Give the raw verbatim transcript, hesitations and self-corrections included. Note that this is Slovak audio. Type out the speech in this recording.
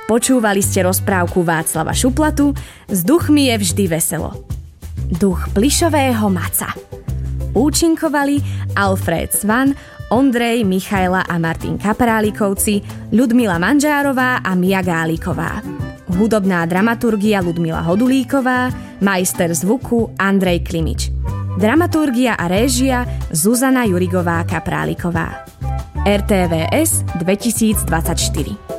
Počúvali ste rozprávku Václava Šuplatu S duchmi je vždy veselo. Duch plyšového maca. Účinkovali Alfred Svan, Ondrej, Michaela a Martin Kaprálikovci, Ľudmila Manžárová a Mia Gáliková. Hudobná dramaturgia Ľudmila Hodulíková, majster zvuku Andrej Klimič. Dramaturgia a réžia Zuzana Jurigová Kapráliková. er té vé es dvetisícdvadsaťštyri.